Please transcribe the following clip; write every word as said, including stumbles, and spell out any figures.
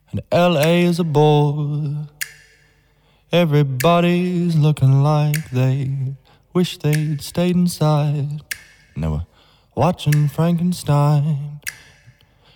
and L A is a bore. Everybody's looking like they wish they'd stayed inside, and they were watching Frankenstein.